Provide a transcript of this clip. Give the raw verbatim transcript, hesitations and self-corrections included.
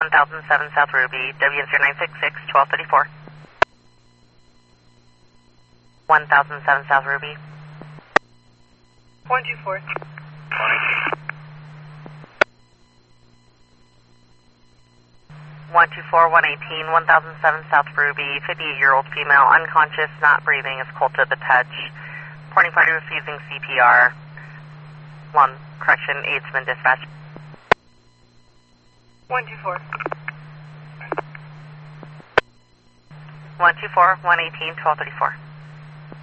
one thousand seven South Ruby, W N zero nine six six, twelve thirty-four. one thousand seven South Ruby. one two four. one two four, one eighteen, one thousand seven South Ruby, fifty-eight-year-old female, unconscious, not breathing, is cold to the touch. Reporting party refusing C P R. One, correction, aids been dispatched. one two four. one two four, one eighteen, twelve thirty-four.